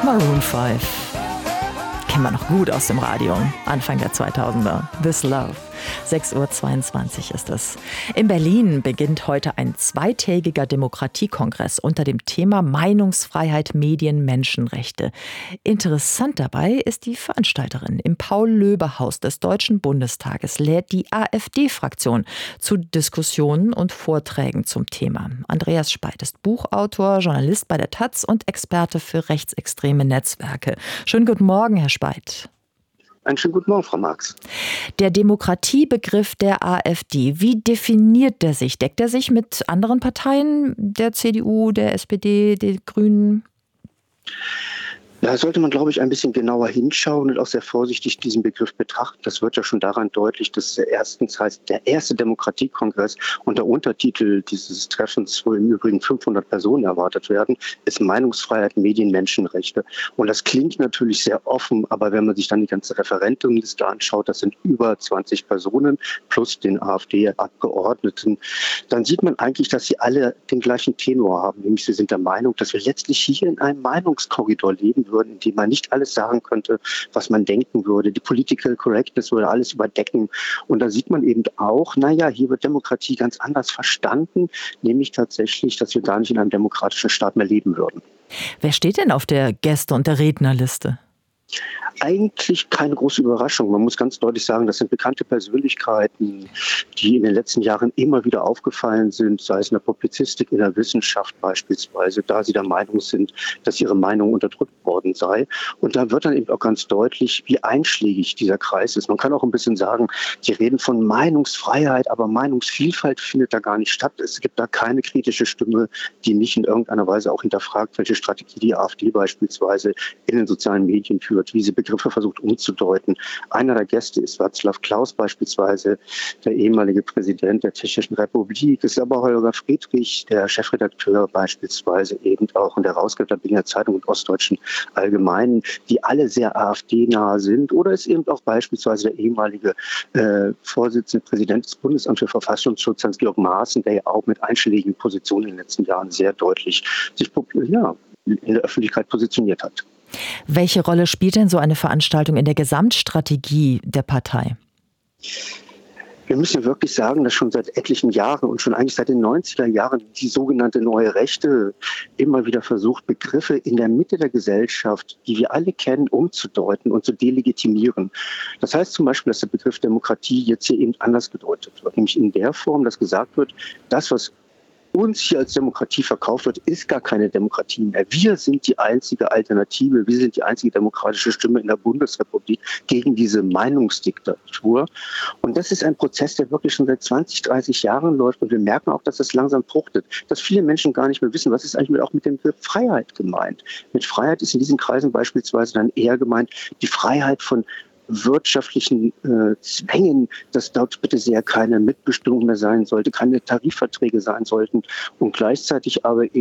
Maroon 5. Kennen wir noch gut aus dem Radio, Anfang der 2000er. This Love. 6:22 Uhr ist es. In Berlin beginnt heute ein zweitägiger Demokratiekongress unter dem Thema Meinungsfreiheit, Medien, Menschenrechte. Interessant dabei ist die Veranstalterin. Im Paul-Löbe-Haus des Deutschen Bundestages lädt die AfD-Fraktion zu Diskussionen und Vorträgen zum Thema. Andreas Speit ist Buchautor, Journalist bei der taz und Experte für rechtsextreme Netzwerke. Schönen guten Morgen, Herr Speit. Einen schönen guten Morgen, Frau Marx. Der Demokratiebegriff der AfD, wie definiert der sich? Deckt er sich mit anderen Parteien, der CDU, der SPD, der Grünen? Da sollte man, glaube ich, ein bisschen genauer hinschauen und auch sehr vorsichtig diesen Begriff betrachten. Das wird ja schon daran deutlich, dass erstens heißt der erste Demokratiekongress und der Untertitel dieses Treffens, wo im Übrigen 500 Personen erwartet werden, ist Meinungsfreiheit, Medien, Menschenrechte. Und das klingt natürlich sehr offen, aber wenn man sich dann die ganze Referentenliste anschaut, das sind über 20 Personen plus den AfD-Abgeordneten, dann sieht man eigentlich, dass sie alle den gleichen Tenor haben. Nämlich sie sind der Meinung, dass wir letztlich hier in einem Meinungskorridor leben würden, in dem man nicht alles sagen könnte, was man denken würde. Die Political Correctness würde alles überdecken. Und da sieht man eben auch, hier wird Demokratie ganz anders verstanden, nämlich tatsächlich, dass wir gar nicht in einem demokratischen Staat mehr leben würden. Wer steht denn auf der Gäste- und der Rednerliste? Eigentlich keine große Überraschung. Man muss ganz deutlich sagen, das sind bekannte Persönlichkeiten, die in den letzten Jahren immer wieder aufgefallen sind, sei es in der Publizistik, in der Wissenschaft beispielsweise, da sie der Meinung sind, dass ihre Meinung unterdrückt worden sei. Und da wird dann eben auch ganz deutlich, wie einschlägig dieser Kreis ist. Man kann auch ein bisschen sagen, die reden von Meinungsfreiheit, aber Meinungsvielfalt findet da gar nicht statt. Es gibt da keine kritische Stimme, die nicht in irgendeiner Weise auch hinterfragt, welche Strategie die AfD beispielsweise in den sozialen Medien führt, wie sie Begriffe versucht umzudeuten. Einer der Gäste ist Václav Klaus beispielsweise, der ehemalige Präsident der Tschechischen Republik. Es ist aber Holger Friedrich, der Chefredakteur beispielsweise eben auch und der Herausgeber der Berliner Zeitung und Ostdeutschen Allgemeinen, die alle sehr AfD-nah sind. Oder ist eben auch beispielsweise der ehemalige Vorsitzende, Präsident des Bundesamts für Verfassungsschutz, Hans-Georg Maaßen, der ja auch mit einschlägigen Positionen in den letzten Jahren sehr deutlich sich in der Öffentlichkeit positioniert hat. Welche Rolle spielt denn so eine Veranstaltung in der Gesamtstrategie der Partei? Wir müssen wirklich sagen, dass schon seit etlichen Jahren und schon eigentlich seit den 90er Jahren die sogenannte Neue Rechte immer wieder versucht, Begriffe in der Mitte der Gesellschaft, die wir alle kennen, umzudeuten und zu delegitimieren. Das heißt zum Beispiel, dass der Begriff Demokratie jetzt hier eben anders gedeutet wird. Nämlich in der Form, dass gesagt wird, das, was uns hier als Demokratie verkauft wird, ist gar keine Demokratie mehr. Wir sind die einzige Alternative, wir sind die einzige demokratische Stimme in der Bundesrepublik gegen diese Meinungsdiktatur. Und das ist ein Prozess, der wirklich schon seit 20, 30 Jahren läuft. Und wir merken auch, dass das langsam fruchtet, dass viele Menschen gar nicht mehr wissen, was ist eigentlich auch mit dem Begriff Freiheit gemeint. Mit Freiheit ist in diesen Kreisen beispielsweise dann eher gemeint, die Freiheit von wirtschaftlichen Zwängen, dass dort bitte sehr keine Mitbestimmung mehr sein sollte, keine Tarifverträge sein sollten und gleichzeitig aber